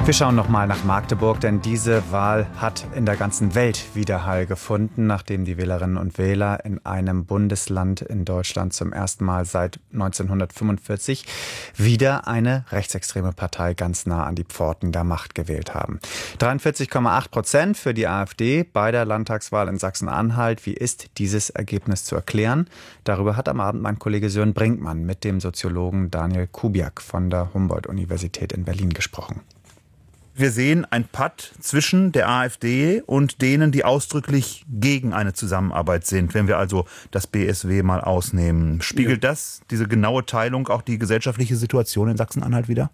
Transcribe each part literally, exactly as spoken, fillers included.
Wir schauen nochmal nach Magdeburg, denn diese Wahl hat in der ganzen Welt Widerhall gefunden, nachdem die Wählerinnen und Wähler in einem Bundesland in Deutschland zum ersten Mal seit neunzehnhundertfünfundvierzig wieder eine rechtsextreme Partei ganz nah an die Pforten der Macht gewählt haben. dreiundvierzig Komma acht Prozent für die AfD bei der Landtagswahl in Sachsen-Anhalt. Wie ist dieses Ergebnis zu erklären? Darüber hat am Abend mein Kollege Sören Brinkmann mit dem Soziologen Daniel Kubiak von der Humboldt-Universität in Berlin gesprochen. Wir sehen ein Patt zwischen der AfD und denen, die ausdrücklich gegen eine Zusammenarbeit sind, wenn wir also das B S W mal ausnehmen. Spiegelt das, diese genaue Teilung, auch die gesellschaftliche Situation in Sachsen-Anhalt wider?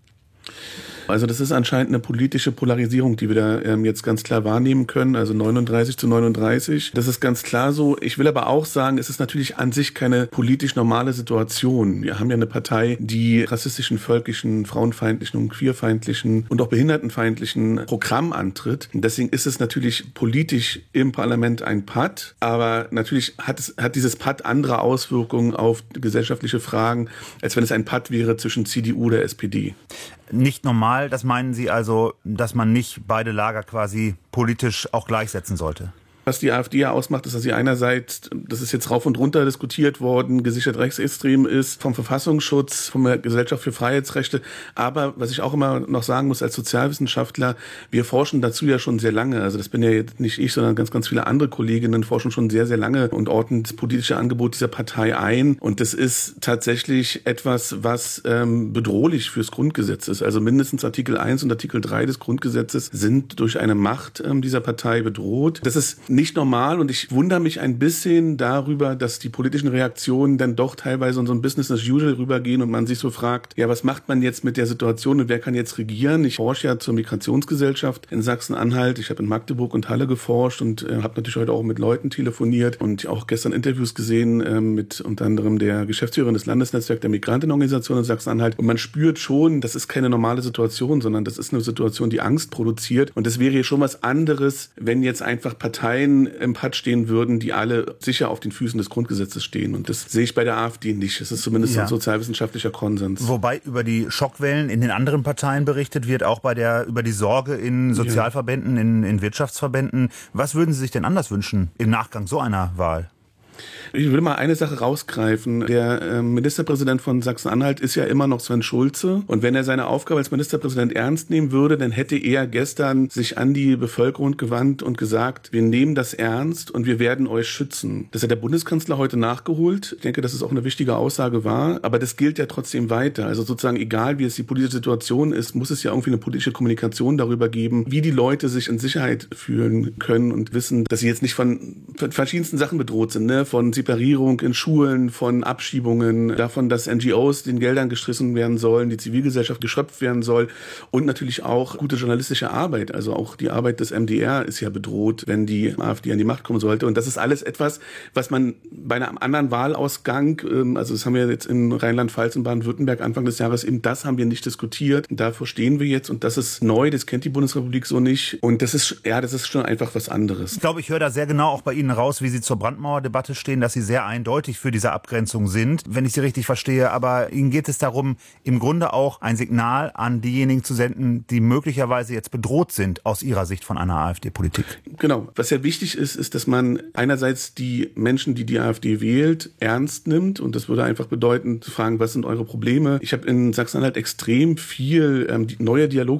Also das ist anscheinend eine politische Polarisierung, die wir da ähm, jetzt ganz klar wahrnehmen können, also neununddreißig zu neununddreißig. Das ist ganz klar so. Ich will aber auch sagen, es ist natürlich an sich keine politisch normale Situation. Wir haben ja eine Partei, die rassistischen, völkischen, frauenfeindlichen und queerfeindlichen und auch behindertenfeindlichen Programm antritt. Und deswegen ist es natürlich politisch im Parlament ein Patt, aber natürlich hat es, hat dieses Patt andere Auswirkungen auf gesellschaftliche Fragen, als wenn es ein Patt wäre zwischen C D U oder S P D. Nicht normal, das meinen Sie also, dass man nicht beide Lager quasi politisch auch gleichsetzen sollte? Was die AfD ja ausmacht, ist, dass sie einerseits, das ist jetzt rauf und runter diskutiert worden, gesichert rechtsextrem ist, vom Verfassungsschutz, von der Gesellschaft für Freiheitsrechte. Aber was ich auch immer noch sagen muss als Sozialwissenschaftler, wir forschen dazu ja schon sehr lange. Also das bin ja jetzt nicht ich, sondern ganz, ganz viele andere Kolleginnen forschen schon sehr, sehr lange und ordnen das politische Angebot dieser Partei ein. Und das ist tatsächlich etwas, was ähm, bedrohlich fürs Grundgesetz ist. Also mindestens Artikel eins und Artikel drei des Grundgesetzes sind durch eine Macht ähm, dieser Partei bedroht. Das ist nicht normal und ich wundere mich ein bisschen darüber, dass die politischen Reaktionen dann doch teilweise in so ein Business as usual rübergehen und man sich so fragt, ja, was macht man jetzt mit der Situation und wer kann jetzt regieren? Ich forsche ja zur Migrationsgesellschaft in Sachsen-Anhalt. Ich habe in Magdeburg und Halle geforscht und äh, habe natürlich heute auch mit Leuten telefoniert und auch gestern Interviews gesehen äh, mit unter anderem der Geschäftsführerin des Landesnetzwerks der Migrantenorganisation in Sachsen-Anhalt. Und man spürt schon, das ist keine normale Situation, sondern das ist eine Situation, die Angst produziert. Und das wäre hier schon was anderes, wenn jetzt einfach Parteien im Patt stehen würden, die alle sicher auf den Füßen des Grundgesetzes stehen. Und das sehe ich bei der AfD nicht. Das ist zumindest ja. ein sozialwissenschaftlicher Konsens. Wobei über die Schockwellen in den anderen Parteien berichtet wird, auch bei der über die Sorge in Sozialverbänden, ja. in, in Wirtschaftsverbänden. Was würden Sie sich denn anders wünschen im Nachgang so einer Wahl? Ich will mal eine Sache rausgreifen. Der äh, Ministerpräsident von Sachsen-Anhalt ist ja immer noch Sven Schulze. Und wenn er seine Aufgabe als Ministerpräsident ernst nehmen würde, dann hätte er gestern sich an die Bevölkerung gewandt und gesagt, wir nehmen das ernst und wir werden euch schützen. Das hat der Bundeskanzler heute nachgeholt. Ich denke, dass es auch eine wichtige Aussage war. Aber das gilt ja trotzdem weiter. Also sozusagen, egal wie es die politische Situation ist, muss es ja irgendwie eine politische Kommunikation darüber geben, wie die Leute sich in Sicherheit fühlen können und wissen, dass sie jetzt nicht von verschiedensten Sachen bedroht sind, ne? Von Separierung in Schulen, von Abschiebungen, davon, dass N G Os den Geldern gestrichen werden sollen, die Zivilgesellschaft geschröpft werden soll und natürlich auch gute journalistische Arbeit. Also auch die Arbeit des M D R ist ja bedroht, wenn die AfD an die Macht kommen sollte. Und das ist alles etwas, was man bei einem anderen Wahlausgang, also das haben wir jetzt in Rheinland-Pfalz und Baden-Württemberg Anfang des Jahres, eben das haben wir nicht diskutiert. Davor stehen wir jetzt und das ist neu, das kennt die Bundesrepublik so nicht. Und das ist, ja, das ist schon einfach was anderes. Ich glaube, ich höre da sehr genau auch bei Ihnen raus, wie Sie zur Brandmauerdebatte stehen, dass Sie sehr eindeutig für diese Abgrenzung sind, wenn ich Sie richtig verstehe. Aber Ihnen geht es darum, im Grunde auch ein Signal an diejenigen zu senden, die möglicherweise jetzt bedroht sind aus Ihrer Sicht von einer AfD-Politik. Genau. Was ja wichtig ist, ist, dass man einerseits die Menschen, die die AfD wählt, ernst nimmt. Und das würde einfach bedeuten, zu fragen, was sind eure Probleme? Ich habe in Sachsen-Anhalt extrem viel ähm, neue Dialog